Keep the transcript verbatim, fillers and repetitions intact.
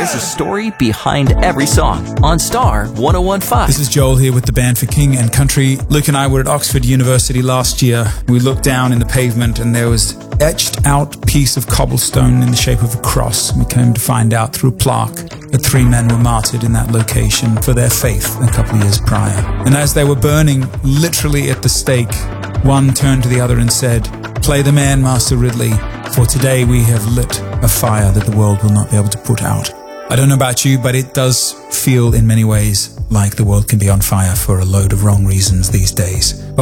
There's a story behind every song on Star one oh one point five. This is Joel here with the band for King and Country. Luke and I were at Oxford University last year. We looked down in the pavement and there was etched out piece of cobblestone in the shape of a cross. We came to find out through a plaque that three men were martyred in that location for their faith a couple of years prior. And as they were burning literally at the stake, one turned to the other and said, "Play the man, Master Ridley, for today we have lit a fire that the world will not be able to put out." I don't know about you, but it does feel in many ways like the world can be on fire for a load of wrong reasons these days. But